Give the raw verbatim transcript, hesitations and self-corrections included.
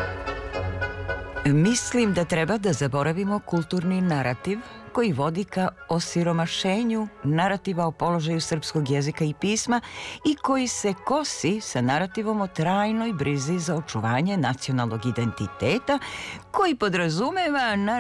Mislim da treba da zaboravimo kulturni narativ koji vodi ka osiromašenju narativa o položaju srpskog jezika i pisma i koji se kosi sa narativom o trajnoj brizi za očuvanje nacionalnog identiteta koji podrazumeva